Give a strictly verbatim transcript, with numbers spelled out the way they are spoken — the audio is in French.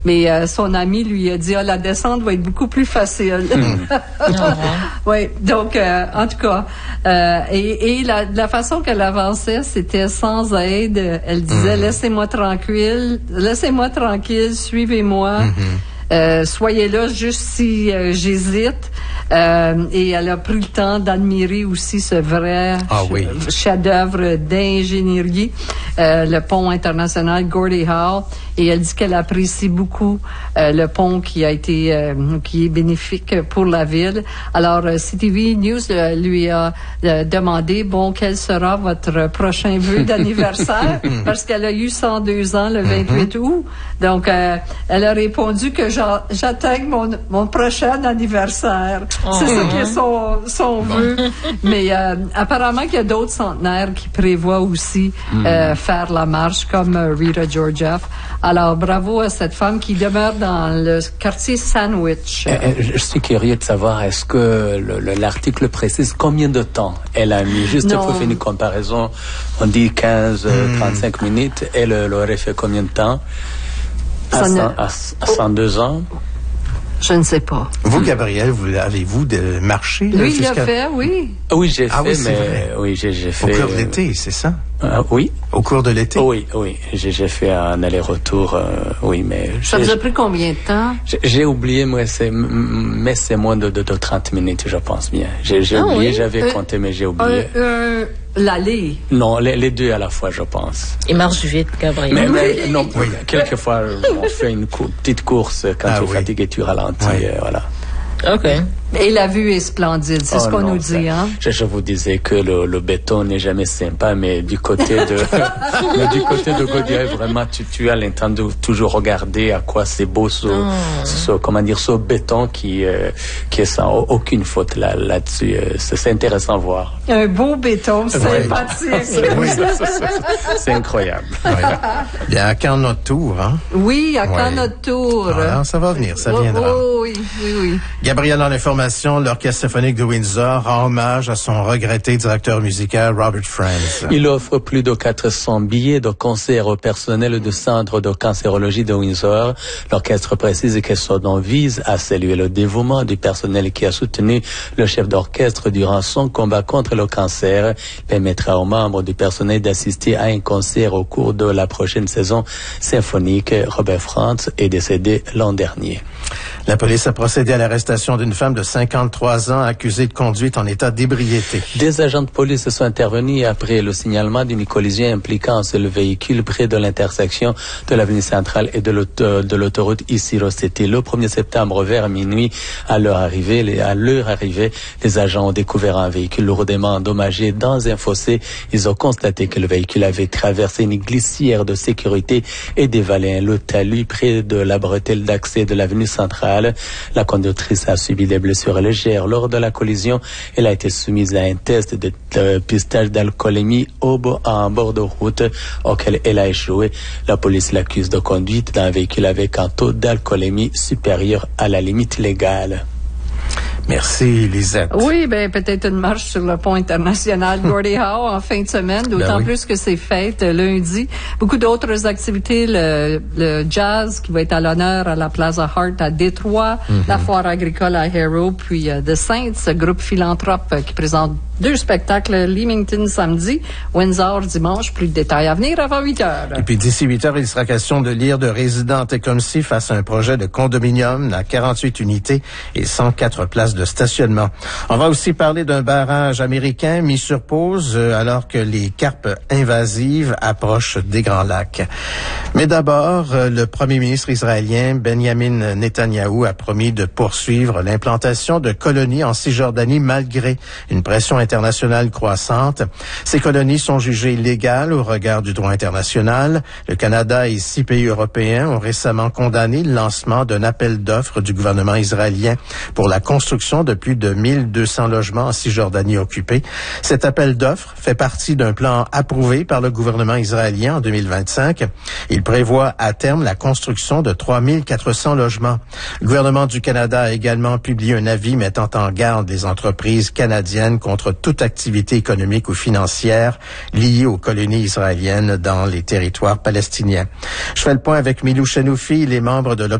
Mais euh, son ami lui a dit, ah, la descente va être beaucoup plus facile. Mm. Oui, donc, euh, en tout cas, euh, et, et la, la façon qu'elle avançait, c'était sans aide. Elle disait, mm. laissez-moi tranquille, laissez-moi tranquille, suivez-moi. Mm-hmm. Euh, soyez là juste si euh, j'hésite. Euh, et elle a pris le temps d'admirer aussi ce vrai ah, oui. chef-d'œuvre d'ingénierie, euh, le pont international Gordie Howe. Et elle dit qu'elle apprécie beaucoup euh, le pont qui a été euh, qui est bénéfique pour la ville. Alors euh, C T V News euh, lui a euh, demandé bon quel sera votre prochain vœu d'anniversaire parce qu'elle a eu cent deux ans le vingt-huit août. Donc euh, elle a répondu que j'a, j'atteigne mon mon prochain anniversaire. Oh. C'est ça qui est son son vœu. Mais euh, apparemment qu'il y a d'autres centenaires qui prévoient aussi euh, faire la marche comme euh, Rita Georgiev. Alors, bravo à cette femme qui demeure dans le quartier Sandwich. Euh, je suis curieux de savoir, est-ce que le, le, l'article précise combien de temps elle a mis? Juste non. Pour faire une comparaison, on dit quinze, mm. trente-cinq minutes. Elle, elle aurait fait combien de temps? À, cent, à, à cent deux ans? Je ne sais pas. Vous, Gabrielle, vous, avez-vous de marché? Lui, là, il l'a fait, oui. Oui, j'ai ah, fait, oui, mais vrai. oui, j'ai, j'ai fait. Au cours de l'été, c'est ça? Euh, oui. Au cours de l'été? Oui, oui. J'ai, j'ai fait un aller-retour, euh, oui, mais. Ça vous a pris combien de temps? J'ai, j'ai oublié, moi, c'est, mais c'est moins de, de, de trente minutes, je pense bien. J'ai, j'ai ah, oublié, oui? j'avais euh, compté, mais j'ai oublié. Euh, euh, l'aller? Non, les, les deux à la fois, je pense. Il marche vite, Gabriel. Mais, mais non, oui. Quelquefois, on fait une cou- petite course quand ah, tu es oui. fatigué, tu ralentis, oui. euh, voilà. OK. Et la vue est splendide, c'est oh ce qu'on non, nous dit, ça, hein? Je, je vous disais que le, le béton n'est jamais sympa, mais du côté de, mais du côté de Gaudier, vraiment, tu, tu as l'intention de toujours regarder à quoi c'est beau ce, oh. ce comment dire, ce béton qui, euh, qui est sans aucune faute là, là-dessus. C'est, c'est intéressant à voir. Un beau béton, sympathique. Oui, c'est incroyable. Oui. Bien, à quand notre tour, hein? Oui, à quand oui. notre tour? Alors, ça va venir, ça oh, viendra. Oh, oui, oui, oui. Gabrielle, dans l'information, l'Orchestre symphonique de Windsor rend hommage à son regretté directeur musical Robert Franz. Il offre plus de quatre cents billets de concert au personnel du Centre de cancérologie de Windsor. L'orchestre précise que son nom vise à saluer le dévouement du personnel qui a soutenu le chef d'orchestre durant son combat contre le cancer. Il permettra aux membres du personnel d'assister à un concert au cours de la prochaine saison symphonique. Robert Franz est décédé l'an dernier. La police a procédé à l'arrestation d'une femme de cinquante-trois ans accusée de conduite en état d'ébriété. Des agents de police sont intervenus après le signalement d'une collision impliquant un seul véhicule près de l'intersection de l'avenue centrale et de, l'auto, de l'autoroute Isiro. C'était le premier septembre vers minuit. À leur arrivée, les, à leur arrivée, les agents ont découvert un véhicule lourdement endommagé dans un fossé. Ils ont constaté que le véhicule avait traversé une glissière de sécurité et dévalé un lot talus près de la bretelle d'accès de l'avenue centrale. La conductrice a subi des blessures légères lors de la collision. Elle a été soumise à un test de euh, pistage d'alcoolémie au bo- en bord de route auquel elle a échoué. La police l'accuse de conduite d'un véhicule avec un taux d'alcoolémie supérieur à la limite légale. Merci, Lisette. Oui, ben peut-être une marche sur le pont international Gordie Howe en fin de semaine, d'autant ben oui. plus que c'est fête lundi. Beaucoup d'autres activités, le, le jazz qui va être à l'honneur à la Plaza Hart à Détroit, mm-hmm. la foire agricole à Harrow, puis uh, The Saints, groupe philanthrope uh, qui présente deux spectacles, Leamington samedi, Windsor dimanche, plus de détails à venir avant huit heures. Et puis d'ici huit heures, il sera question de lire de résidents Tecumseh face à un projet de condominium à quarante-huit unités et cent quatre places de stationnement. On va aussi parler d'un barrage américain mis sur pause euh, alors que les carpes invasives approchent des Grands Lacs. Mais d'abord, euh, le premier ministre israélien Benjamin Netanyahou a promis de poursuivre l'implantation de colonies en Cisjordanie malgré une pression internationale croissante. Ces colonies sont jugées illégales au regard du droit international. Le Canada et six pays européens ont récemment condamné le lancement d'un appel d'offres du gouvernement israélien pour la construction de plus de mille deux cents logements en Cisjordanie occupée. Cet appel d'offres fait partie d'un plan approuvé par le gouvernement israélien en deux mille vingt-cinq. Il prévoit à terme la construction de trois mille quatre cents logements. Le gouvernement du Canada a également publié un avis mettant en garde les entreprises canadiennes contre contre toute activité économique ou financière liée aux colonies israéliennes dans les territoires palestiniens. Je fais le point avec Milou Chenoufi, les membres de